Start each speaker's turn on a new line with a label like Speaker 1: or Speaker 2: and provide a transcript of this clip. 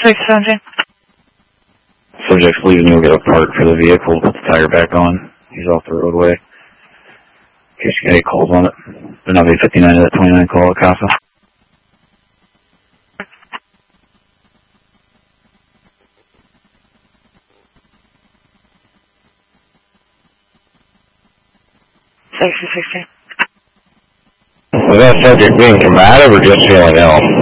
Speaker 1: 617.
Speaker 2: Subject's leaving, you'll get a part for the vehicle, put the tire back on. He's off the roadway. In case you get any calls on it. There not be 59 to that 29 call at CASA.
Speaker 1: Safety 16.
Speaker 3: Was that subject being combative or just feeling ill?